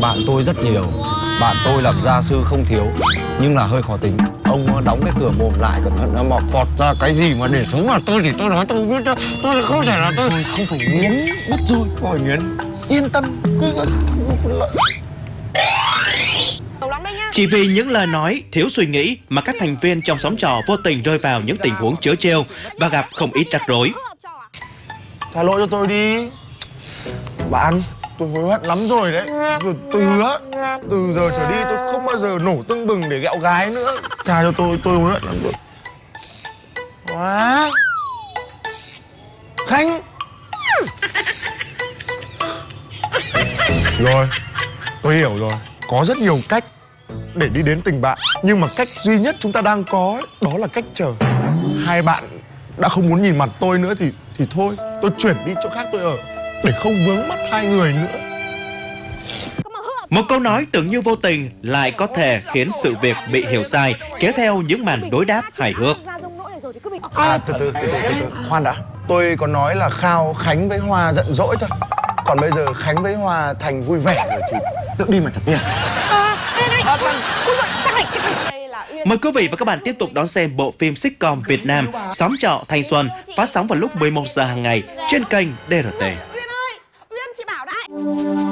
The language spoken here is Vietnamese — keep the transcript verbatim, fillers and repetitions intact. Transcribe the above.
bạn tôi rất nhiều. Bạn tôi làm gia sư không thiếu, nhưng là hơi khó tính. Ông đóng cái cửa mồm lại, cẩn thận nó mà phọt ra cái gì mà để xuống mặt tôi thì tôi nói tôi không biết đâu. Tôi không thể là tôi không phải nghiến mất rồi, khỏi nghiến. Yên tâm, cứ chỉ vì những lời nói thiếu suy nghĩ mà các thành viên trong xóm trọ vô tình rơi vào những tình huống trớ trêu và gặp không ít rắc rối. Tha lỗi cho tôi đi. Bạn, tôi hối hận lắm rồi đấy. Tôi, tôi hứa từ giờ trở đi tôi không bao giờ nổ tưng bừng để ghẹo gái nữa. Tha cho tôi, tôi hối hận lắm rồi. Quá Khánh. Rồi, tôi hiểu rồi. Có rất nhiều cách để đi đến tình bạn, nhưng mà cách duy nhất chúng ta đang có ấy, đó là cách chờ. Hai bạn đã không muốn nhìn mặt tôi nữa thì thì thôi, tôi chuyển đi chỗ khác tôi ở để không vướng mắt hai người nữa. Một câu nói tưởng như vô tình lại có thể khiến sự việc bị hiểu sai, kéo theo những màn đối đáp hài hước. À, từ từ, từ từ, từ từ, khoan đã. Tôi có nói là Khao Khánh với Hoa giận dỗi thôi. Còn bây giờ Khánh với Hoa thành vui vẻ rồi thì tự đi mà trả tiền. Mời quý vị và các bạn tiếp tục đón xem bộ phim sitcom Việt Nam Xóm Trọ Thanh Xuân, phát sóng vào lúc mười một giờ hàng ngày trên kênh đê rờ tê. Uyên ơi, Uyên chị bảo đây.